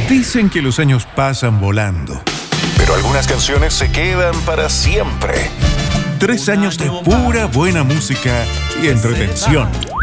Dicen que los años pasan volando, pero algunas canciones se quedan para siempre. 3 años de pura buena música y entretención.